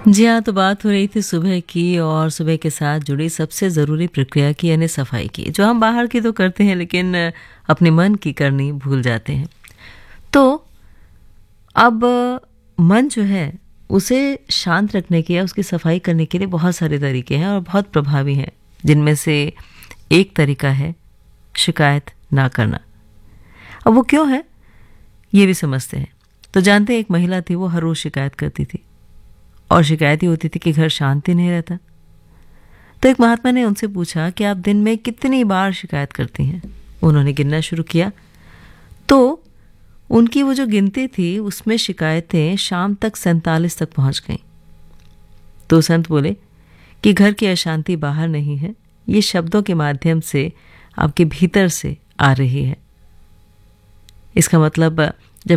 जी हाँ, तो बात हो रही थी सुबह की और सुबह के साथ जुड़ी सबसे ज़रूरी प्रक्रिया की यानी सफाई की, जो हम बाहर की तो करते हैं लेकिन अपने मन की करनी भूल जाते हैं। तो अब मन जो है उसे शांत रखने के या उसकी सफाई करने के लिए बहुत सारे तरीके हैं और बहुत प्रभावी हैं, जिनमें से एक तरीका है शिकायत ना करना। अब वो क्यों है ये भी समझते हैं। तो जानते हैं, एक महिला थी, वो हर रोज़ शिकायत करती थी और शिकायत ही होती थी कि घर शांति नहीं रहता। तो एक महात्मा ने उनसे पूछा कि आप दिन में कितनी बार शिकायत करती हैं। उन्होंने गिनना शुरू किया तो उनकी वो जो गिनती थी उसमें शिकायतें शाम तक 47 तक पहुंच गईं। तो संत बोले कि घर की अशांति बाहर नहीं है, ये शब्दों के माध्यम से आपके भीतर से आ रही है। इसका मतलब